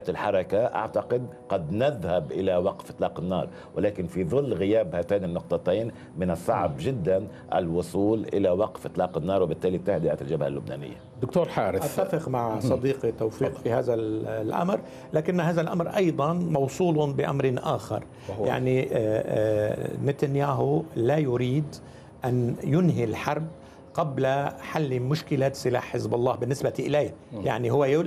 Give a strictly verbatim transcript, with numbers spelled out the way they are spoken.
الحركة أعتقد قد نذهب إلى وقف إطلاق النار، ولكن في ظل غياب هاتين النقطتين من الصعب جدا الوصول إلى وقف إطلاق النار وبالتالي تهدئة الجبهة اللبنانية. دكتور حارث، أتفق مع صديقي توفيق في هذا الأمر، لكن هذا الأمر أيضا موصول بأمر آخر. يعني نتنياهو لا يريد أن ينهي الحرب قبل حل مشكلة سلاح حزب الله بالنسبة إليه. يعني هو